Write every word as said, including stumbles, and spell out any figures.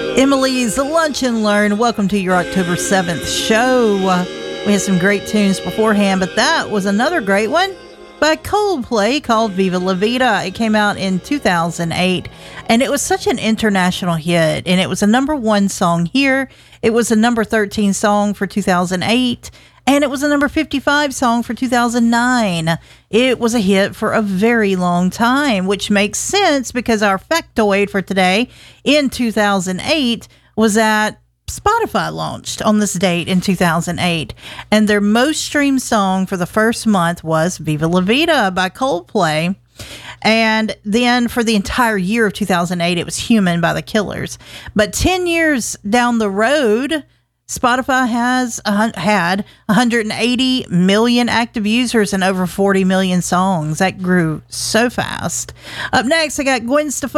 Emily's Lunch and Learn. Welcome to your October seventh show. Uh, we had some great tunes beforehand, but that was another great one by Coldplay called Viva La Vida. It came out in two thousand eight, and it was such an international hit, and it was a number one song here. It was a number thirteen song for two thousand eight, and it was a number fifty-five song for two thousand nine. It was a hit for a very long time, which makes sense because our factoid for today in two thousand eight was that Spotify launched on this date in two thousand eight, and their most streamed song for the first month was Viva La Vida by Coldplay. And then for the entire year of two thousand eight, it was Human by The Killers. But ten years down the road, Spotify has uh, had one hundred eighty million active users and over forty million songs. That grew so fast. Up next, I got Gwen Stefani.